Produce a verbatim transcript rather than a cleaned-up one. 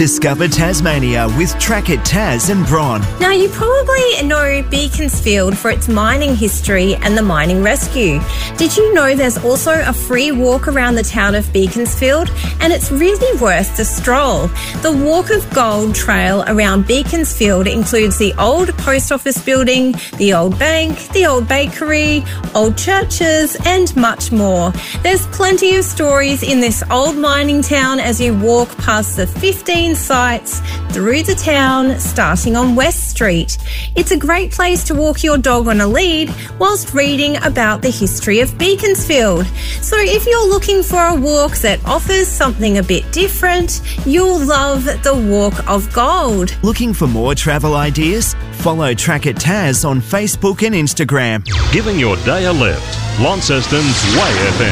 Discover Tasmania with Track It Tas and Bron. Now, you probably know Beaconsfield for its mining history and the mining rescue. Did you know there's also a free walk around the town of Beaconsfield? And it's really worth the stroll. The Walk of Gold trail around Beaconsfield includes the old post office building, the old bank, the old bakery, old churches, and much more. There's plenty of stories in this old mining town as you walk past the fifteen sites through the town, starting on West Street. It's a great place to walk your dog on a lead whilst reading about the history of Beaconsfield. So if you're looking for a walk that offers something a bit different, you'll love the Walk of Gold. Looking for more travel ideas? Follow Track It Tas on Facebook and Instagram. Giving your day a lift. Launceston's Way F M.